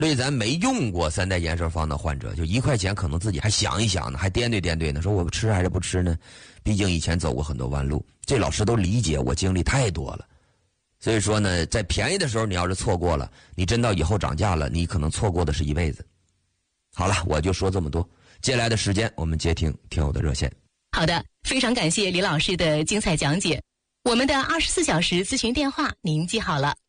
对咱没用过三代延寿方的患者，就1块钱可能自己还想一想呢，还掂对呢，说我吃还是不吃呢？毕竟以前走过很多弯路，这老师都理解我经历太多了。所以说呢，在便宜的时候你要是错过了，你真到以后涨价了，你可能错过的是一辈子。好了，我就说这么多。接下来的时间我们接听听友的热线。 好的，非常感谢李老师的精彩讲解。我们的24小时咨询电话您记好了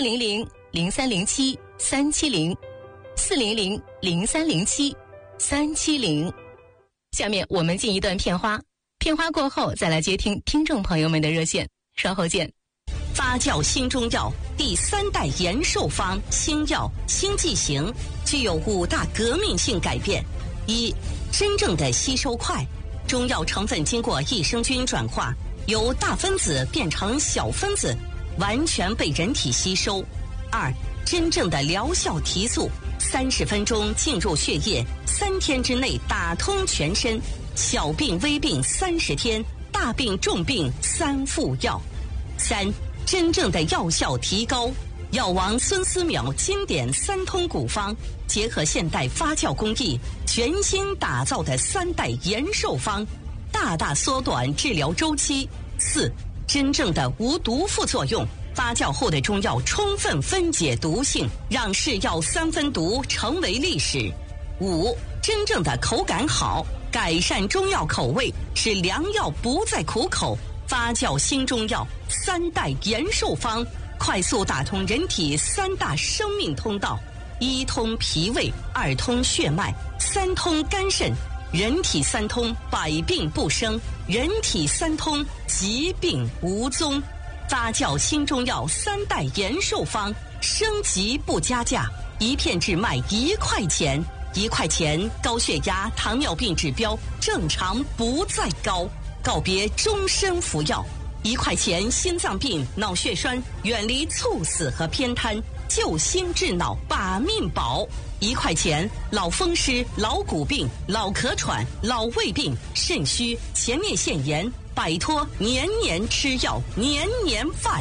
，400-0307-370，400-0307-370。下面我们进一段片花，片花过后再来接听听众朋友们的热线，稍后见。 发酵新中药第3代延寿方新药新剂型具有5大革命性改变：一、真正的吸收快，中药成分经过益生菌转化，由大分子变成小分子，完全被人体吸收。2、真正的疗效提速，30分钟进入血液，3天之内打通全身，小病微病30天，大病重病3副药。3、真正的药效提高，药王孙思邈经典3通古方，结合现代发酵工艺，全新打造的3代延寿方，大大缩短治疗周期。4、真正的无毒副作用，发酵后的中药充分分解毒性，让是药3分毒成为历史。5、真正的口感好，改善中药口味，使良药不再苦口。发酵新中药3代延寿方，快速打通人体3大生命通道：1通脾胃，2通血脉，3通肝肾。人体3通，百病不生；人体3通，疾病无踪。发酵新中药3代延寿方，升级不加价，一片只卖1块钱，1块钱高血压、糖尿病指标正常不再高。告别终身服药，1块钱心脏病、脑血栓远离猝死和偏瘫，救心治脑把命保。1块钱老风湿、老骨病、老咳喘、老胃病、肾虚、前列腺炎，摆脱年年吃药、年年饭。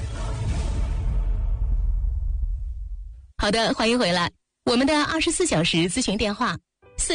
好的，欢迎回来。我们的24小时咨询电话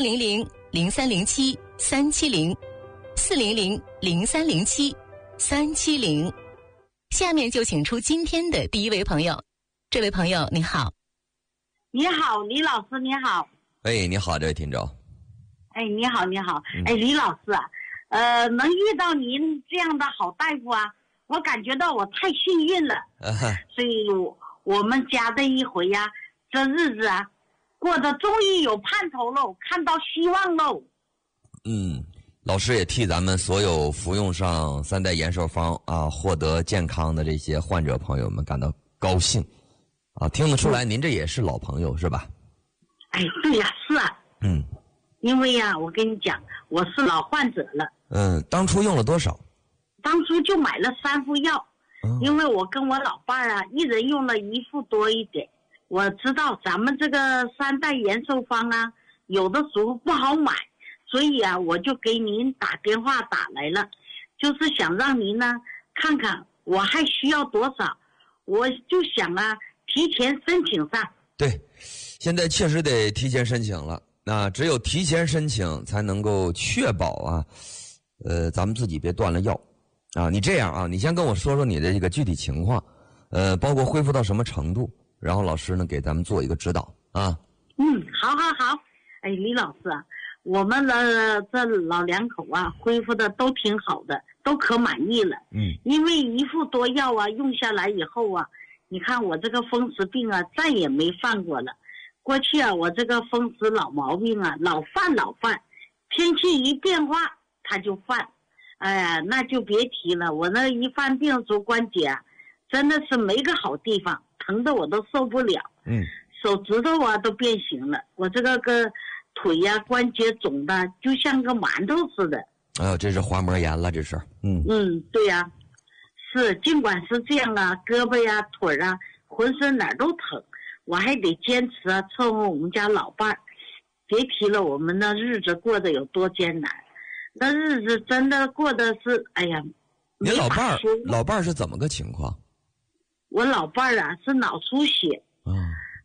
400-0307-370，400-0307-370。下面就请出今天的第一位朋友。这位朋友你好。 你好，李老师你好。 哎，你好，这位听众。 哎，你好你好。哎，李老师啊，能遇到您这样的好大夫啊，我感觉到我太幸运了。所以我们家的一回呀，这日子啊过得终于有盼头喽，看到希望喽。 老师也替咱们所有服用上3代延寿方啊，获得健康的这些患者朋友们感到高兴啊！听得出来，您这也是老朋友是吧？ 哎，对呀，是啊。因为呀，我跟你讲，我是老患者了。 当初用了多少？ 当初就买了3副药，因为我跟我老伴儿啊，一人用了1副多一点。我知道咱们这个3代延寿方啊，有的时候不好买。所以啊，我就给您打电话打来了，就是想让您呢看看我还需要多少，我就想啊提前申请上。对， 现在确实得提前申请了。那只有提前申请才能够确保啊，咱们自己别断了药啊。你这样啊，你先跟我说说你的这个具体情况，包括恢复到什么程度，然后老师呢给咱们做一个指导啊。 好。哎，李老师啊。我们的这老两口啊，恢复的都挺好的，都可满意了。因为1副多药啊，用下来以后啊，你看我这个风湿病啊，再也没犯过了。过去啊，我这个风湿老毛病啊，老犯，天气一变化它就犯，哎呀，那就别提了。我那一犯病，足关节啊，真的是没个好地方，疼得我都受不了。手指头啊都变形了，我这个腿呀、关节肿的就像个馒头似的。 这是滑膜炎了，这是。 对呀，是，尽管是这样啊，胳膊呀、腿啊，浑身哪儿都疼，我还得坚持啊，伺候我们家老伴儿。别提了，我们那日子过得有多艰难，那日子真的过得是，哎呀。 你老伴儿是怎么个情况？ 我老伴儿啊是脑出血。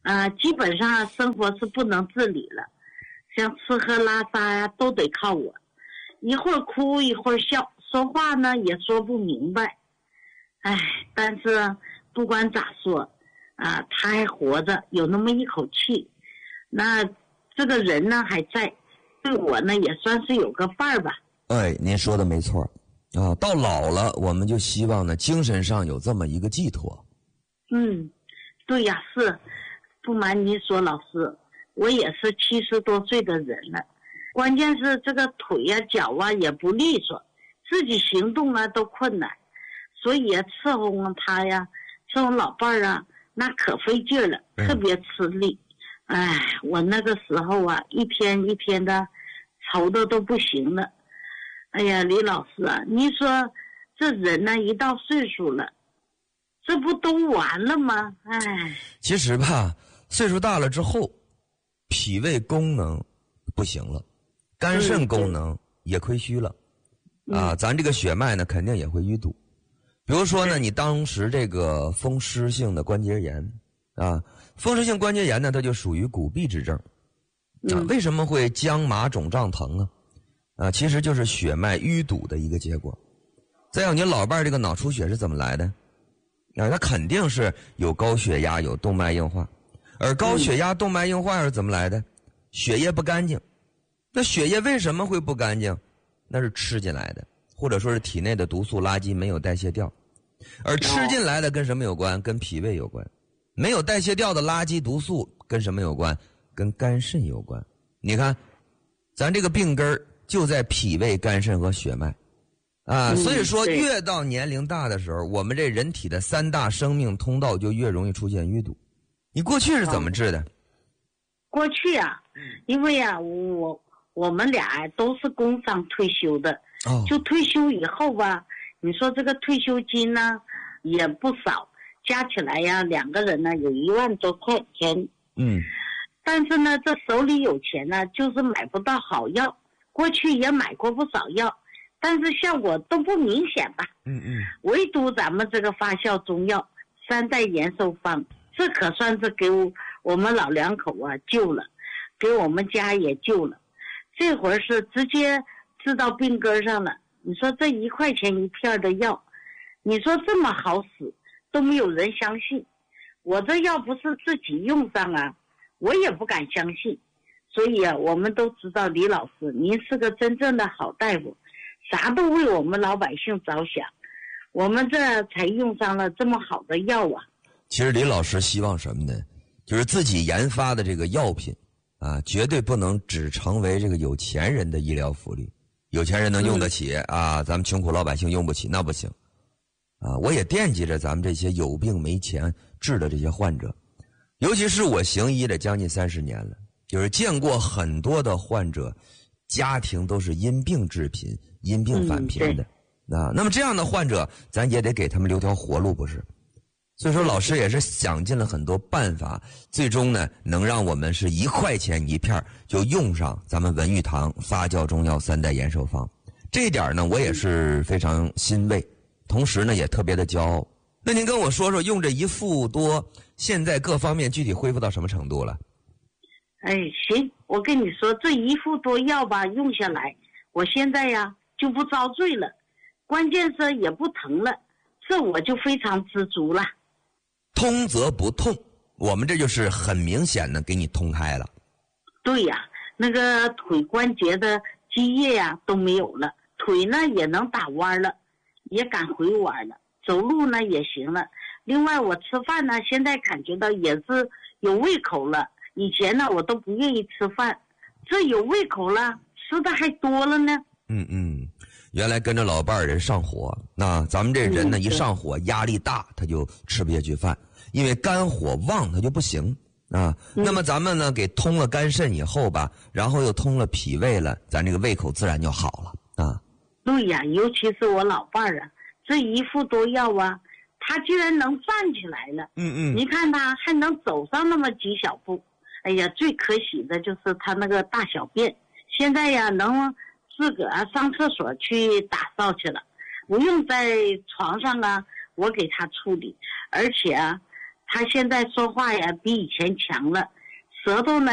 基本上生活是不能自理了，像吃喝拉撒呀都得靠我，一会儿哭一会儿笑，说话呢也说不明白。但是不管咋说他还活着，有那么一口气，那这个人呢还在，对我呢也算是有个伴儿吧。 您说的没错到老了我们就希望呢精神上有这么一个寄托。 对呀，是，不瞒您说老师，我也是70多岁的人了，关键是这个腿呀脚也不利索，自己行动都困难，所以伺候他呀，伺候老伴儿那可费劲了，特别吃力。我那个时候一天一天的愁的都不行了。李老师你说这人呢一到岁数了，这不都完了吗？ 其实吧，岁数大了之后，脾胃功能不行了，肝肾功能也亏虚了咱这个血脉呢肯定也会淤堵。比如说呢，你当时这个风湿性的关节炎风湿性关节炎呢，它就属于骨痹之症为什么会僵麻肿胀疼其实就是血脉淤堵的一个结果。再有，你老伴这个脑出血是怎么来的它肯定是有高血压，有动脉硬化。而高血压动脉硬化是怎么来的？血液不干净。那血液为什么会不干净？那是吃进来的，或者说是体内的毒素垃圾没有代谢掉。而吃进来的跟什么有关？跟脾胃有关。没有代谢掉的垃圾毒素跟什么有关？跟肝肾有关。你看咱这个病根就在脾胃、肝肾和血脉所以说越到年龄大的时候，我们这人体的3大生命通道就越容易出现淤堵。你过去是怎么治的？ 过去因为我们俩都是工商退休的就退休以后你说这个退休金呢也不少，加起来2个人呢有1万多块钱但是呢这手里有钱呢就是买不到好药，过去也买过不少药，但是效果都不明显吧唯独咱们这个发酵中药3代延寿方，这可算是给我们老两口救了，给我们家也救了。这会儿是直接治到病根上了。你说这1块钱1片的药，你说这么好使都没有人相信，我这要不是自己用上我也不敢相信。所以我们都知道李老师您是个真正的好大夫，啥都为我们老百姓着想，我们这才用上了这么好的药其实李老师希望什么呢？就是自己研发的这个药品绝对不能只成为这个有钱人的医疗福利，有钱人能用得起咱们穷苦老百姓用不起那不行我也惦记着咱们这些有病没钱治的这些患者，尤其是我行医的将近30年了，就是见过很多的患者家庭都是因病致贫，因病返贫的那么这样的患者咱也得给他们留条活路不是？所以说老师也是想尽了很多办法，最终呢能让我们是1块钱1片就用上咱们文玉堂发酵中药3代延寿方。这一点呢我也是非常欣慰，同时呢也特别的骄傲。那您跟我说说用这1副多现在各方面具体恢复到什么程度了？ 行，我跟你说这1副多药用下来，我现在就不遭罪了，关键是也不疼了，这我就非常知足了。 通则不痛，我们这就是很明显的给你通开了。 对那个腿关节的积液都没有了，腿呢也能打弯了，也敢回弯了，走路呢也行了。另外我吃饭呢现在感觉到也是有胃口了，以前呢我都不愿意吃饭，这有胃口了，吃的还多了呢。 原来跟着老伴儿人上火，那咱们这人呢一上火压力大他就吃不下去饭，因为肝火旺他就不行那么咱们呢给通了肝肾以后然后又通了脾胃了，咱这个胃口自然就好了对尤其是我老伴儿这1副多药他居然能站起来了你看他还能走上那么几小步。最可喜的就是他那个大小便现在能自个儿上厕所去打扫去了，不用在床上我给他处理，而且他现在说话呀比以前强了，舌头呢